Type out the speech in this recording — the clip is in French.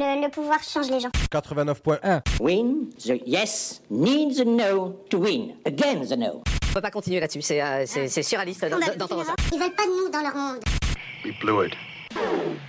Le pouvoir change les gens. 89.1. Win, the yes needs a no to win. Again the no. On peut pas continuer là-dessus, c'est surréaliste d'entendre ça. Ils veulent pas de nous dans leur monde. We blew it.